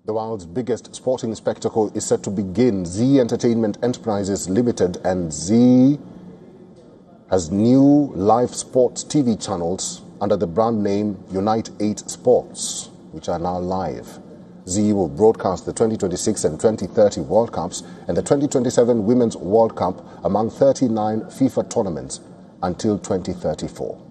The world's biggest sporting spectacle is set to begin. Zee Entertainment Enterprises Limited and Zee has new live sports TV channels under the brand name Unite 8 Sports, which are now live. Zee will broadcast the 2026 and 2030 World Cups and the 2027 Women's World Cup among 39 FIFA tournaments until 2034.